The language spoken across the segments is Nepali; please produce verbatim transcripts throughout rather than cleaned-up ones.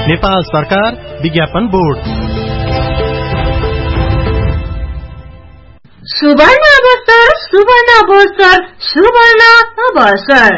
नेपाल सरकार विज्ञापन बोर्ड। सुवर्ण अवसर, सुवर्ण अवसर, सुवर्ण अवसर।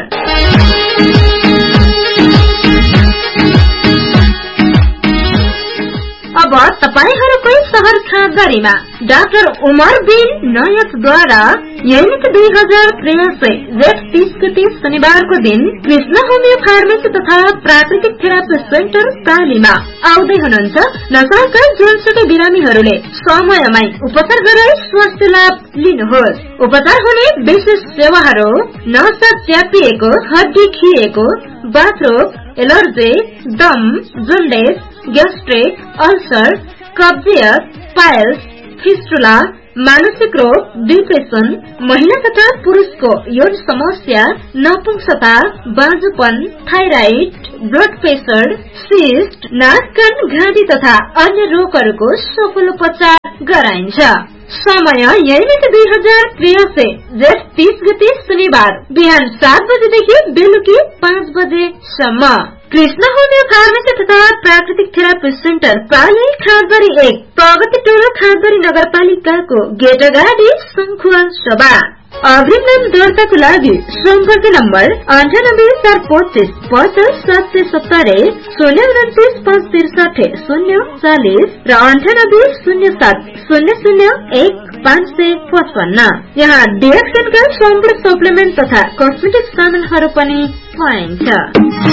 अब तपाईहरुकै शहर खाँदरीमा डाक्टर उमर बिन नयतद्वारा युनिट दुई हजार त्रियासी जेठ तीस गते शनिबारको दिन कृष्ण होमियो फार्मेसी तथा प्राकृतिक थेरापी सेन्टर कालीमा आउँदै हुनुहुन्छ नशाका जुनसुकै बिरामीहरूले समयमै उपचार गराई स्वास्थ्य लाभ लिनुहोस्। उपचार हुने विशेष सेवाहरू नसा च्यापिएको, हड्डी खिएको, बाथरोग, एलर्जी, दम, जन्डिस, ग्यास्ट्रिक, अल्सर, कब्जियत, पाइल्स, फिस्टुला, मानसिक रोग, डिप्रेसन, महिला तथा पुरुषको यौन समस्या, नपुंसकता, बाँझोपन, थाइराइड, ब्लड प्रेसर, सिस्ट, नाक कान घाँटी तथा अन्य रोगहरूको सफल उपचार गराइन्छ। समय युनिट दुई हजार त्रियासी जेठ तीस गते शनिबार बिहान सात बजेदेखि बेलुकी पाँच बजेसम्म। कृष्ण होमियो फार्मेसी तथा प्राकृतिक थेरापी सेन्टर पाली खाँदरी एक प्रगति टोला खाँदरी नगरपालिकाको गेट अगाडि शंखुवा सभा। अग्रिम नाम दर्ताको लागि सम्पर्क नम्बर अन्ठानब्बे चार पच्चीस पचास सात सय सत्तरी, शून्य उन्तिस पाँच त्रिसठी शून्य चालिस र अन्ठानब्बे शून्य सात शून्य शून्य एक पाँच सय पचपन्न। यहाँ डिएक्सएनका सम्पूर्ण सप्लिमेन्ट तथा कस्मेटिक सामानहरू पनि पाइन्छ।